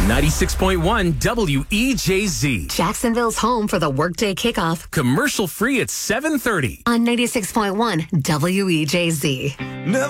96.1 WEJZ. Jacksonville's home for the workday kickoff. Commercial free at 7:30. On 96.1 WEJZ.